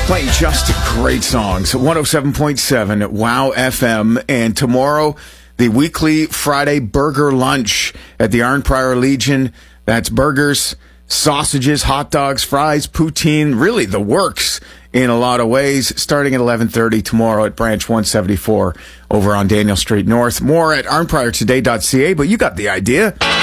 Playing just great songs. 107.7 Wow FM. And tomorrow, the weekly Friday burger lunch at the Arnprior Legion. That's burgers, sausages, hot dogs, fries, poutine, really the works in a lot of ways, starting at 11:30 tomorrow at Branch 174 over on Daniel Street North. More at arnpriortoday.ca, but you got the idea.